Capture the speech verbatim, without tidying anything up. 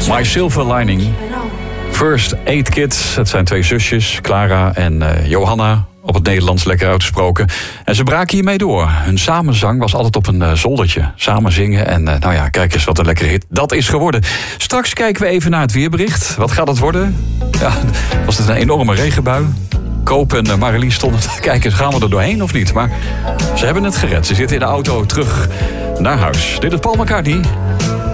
My Silver Lining. First Aid Kids. Het zijn twee zusjes, Clara en uh, Johanna. Op het Nederlands lekker uitgesproken. En ze braken hiermee door. Hun samenzang was altijd op een uh, zoldertje. Samen zingen en uh, nou ja, kijk eens wat een lekkere hit dat is geworden. Straks kijken we even naar het weerbericht. Wat gaat het worden? Ja, was het een enorme regenbui? Koop en uh, Marilies stonden te kijken, gaan we er doorheen of niet? Maar ze hebben het gered. Ze zitten in de auto terug naar huis. Dit is Paul McCartney.